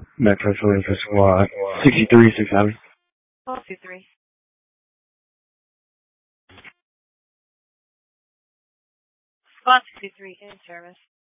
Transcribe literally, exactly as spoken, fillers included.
Metro Solar for squad. sixty-three, six seven. Call two three. Squad sixty-three in service.